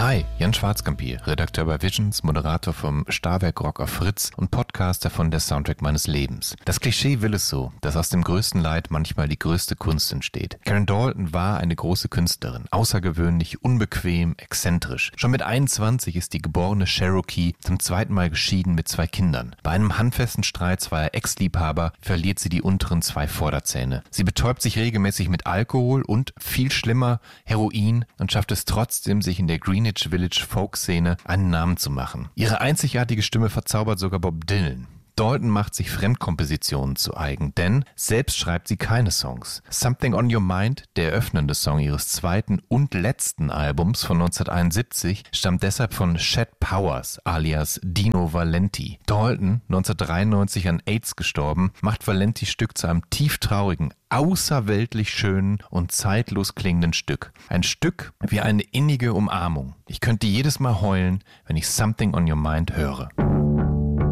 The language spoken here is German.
Hi, Jan Schwarzkamp hier, Redakteur bei Visions, Moderator vom Starwerk Rock auf Fritz und Podcaster von Der Soundtrack meines Lebens. Das Klischee will es so, dass aus dem größten Leid manchmal die größte Kunst entsteht. Karen Dalton war eine große Künstlerin, außergewöhnlich, unbequem, exzentrisch. Schon mit 21 ist die geborene Cherokee zum zweiten Mal geschieden mit 2 Kindern. Bei einem handfesten Streit zweier Ex-Liebhaber verliert sie die unteren 2 Vorderzähne. Sie betäubt sich regelmäßig mit Alkohol und, viel schlimmer, Heroin und schafft es trotzdem, sich in der Greenwich Village Folk-Szene einen Namen zu machen. Ihre einzigartige Stimme verzaubert sogar Bob Dylan. Dalton macht sich Fremdkompositionen zu eigen, denn selbst schreibt sie keine Songs. Something on Your Mind, der eröffnende Song ihres zweiten und letzten Albums von 1971, stammt deshalb von Chet Powers alias Dino Valenti. Dalton, 1993 an AIDS gestorben, macht Valentis Stück zu einem tieftraurigen, außerweltlich schönen und zeitlos klingenden Stück. Ein Stück wie eine innige Umarmung. Ich könnte jedes Mal heulen, wenn ich Something on Your Mind höre.